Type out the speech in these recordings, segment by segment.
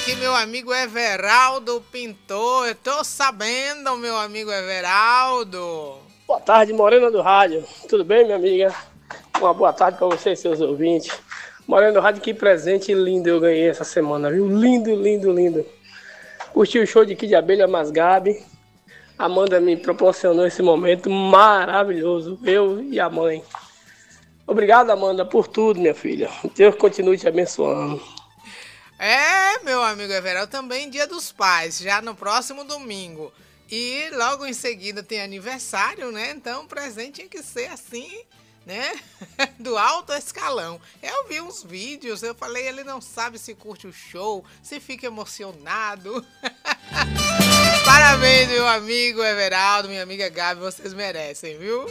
aqui meu amigo Everaldo Pintor. Eu tô sabendo, meu amigo Everaldo. Boa tarde, Morena do Rádio. Tudo bem, minha amiga? Uma boa tarde para você e seus ouvintes. Morena do Rádio, que presente lindo eu ganhei essa semana, viu? Lindo, lindo, lindo. Curti o show de Kid Abelha Masgabe. Amanda me proporcionou esse momento maravilhoso, eu e a mãe. Obrigado, Amanda, por tudo, minha filha. Deus continue te abençoando. É, meu amigo Everaldo, também Dia dos Pais, já no próximo domingo. E logo em seguida tem aniversário, né? Então o presente tinha que ser assim, né? Do alto escalão. Eu vi uns vídeos, eu falei, ele não sabe se curte o show, se fica emocionado. Parabéns, meu amigo Everaldo, minha amiga Gabi, vocês merecem, viu?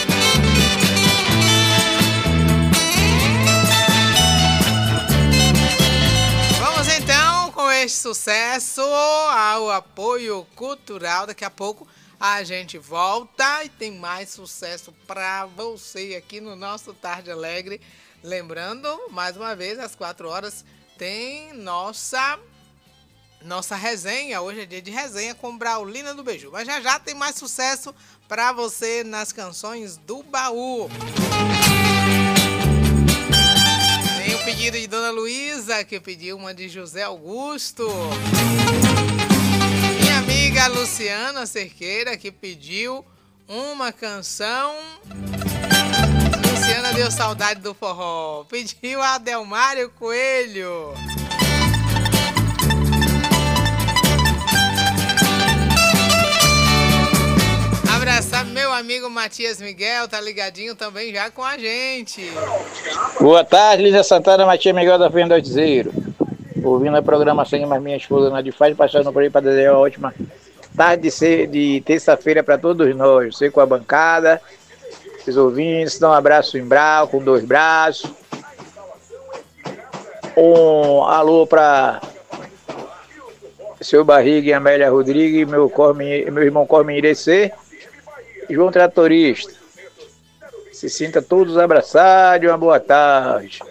Vamos então com este sucesso ao apoio cultural. Daqui a pouco a gente volta e tem mais sucesso para você aqui no nosso Tarde Alegre. Lembrando, mais uma vez, às 4 horas tem nossa resenha. Hoje é dia de resenha com Braulina do Beiju. Mas já já tem mais sucesso para você nas canções do baú. Tem o pedido de Dona Luísa, que pediu uma de José Augusto. Minha amiga Luciana Cerqueira, que pediu uma canção. Luciana deu saudade do forró. Pediu a Adelmário Coelho. Abraçar meu amigo Matias Miguel, tá ligadinho também já com a gente. Boa tarde, Lídia Santana, Matias Miguel da Fenda Oitizeiro. Ouvindo a programação mais minha esposa na de faz, passando por aí para desejar uma ótima tarde de terça-feira para todos nós. Você com a bancada, os ouvintes, dá um abraço em brau, com 2 braços. Um alô para seu Barriga e Amélia Rodrigues, meu irmão Corme Irecê. João Tratorista, se sinta todos abraçados, uma boa tarde.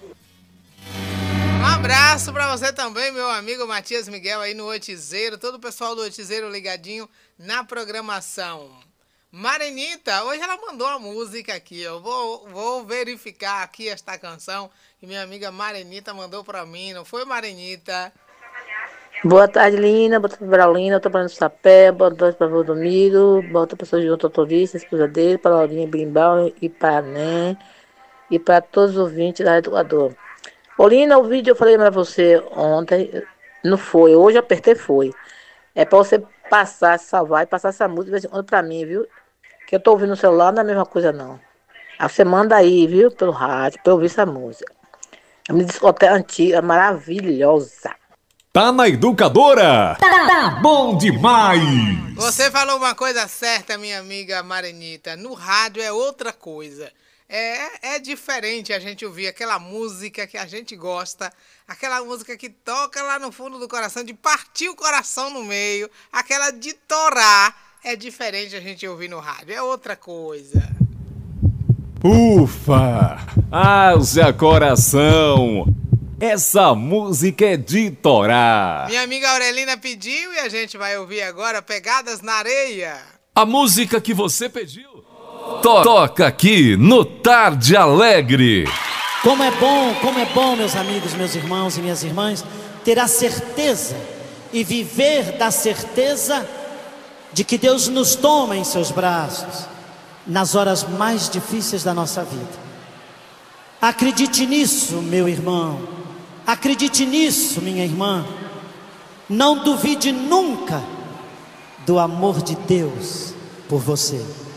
Um abraço pra você também, meu amigo Matias Miguel aí no Oitizeiro, todo o pessoal do Oitizeiro ligadinho na programação. Marenita, hoje ela mandou a música aqui, eu vou verificar aqui esta canção que minha amiga Marenita mandou pra mim, não foi, Marenita? Boa tarde, Lina. Boa tarde, Braulina. Eu tô falando do Sapé. Boa tarde para o Domingo. Boa tarde para o João Totorista, esposa dele, para a Laurinha Brimbal e para a Né. E para todos os ouvintes da Educador. Ô, Lina, o vídeo eu falei para você ontem. Não foi. Hoje eu apertei, foi. É para você passar, salvar e passar essa música de vez em quando para mim, viu? Que eu tô ouvindo no celular, não é a mesma coisa, não. Aí você manda aí, viu? Pelo rádio, para eu ouvir essa música. É uma discoteca antiga, maravilhosa. Tá na Educadora? Tá bom demais! Você falou uma coisa certa, minha amiga Marenita. No rádio é outra coisa. É diferente a gente ouvir aquela música que a gente gosta, aquela música que toca lá no fundo do coração, de partir o coração no meio, aquela de torar. É diferente a gente ouvir no rádio, é outra coisa. Ufa! Haja coração! Essa música é de torar. Minha amiga Aurelina pediu e a gente vai ouvir agora Pegadas na Areia. A música que você pediu. Toca aqui no Tarde Alegre. Como é bom, meus amigos, meus irmãos e minhas irmãs, ter a certeza e viver da certeza de que Deus nos toma em seus braços nas horas mais difíceis da nossa vida. Acredite nisso, meu irmão. Acredite nisso, minha irmã. Não duvide nunca do amor de Deus por você.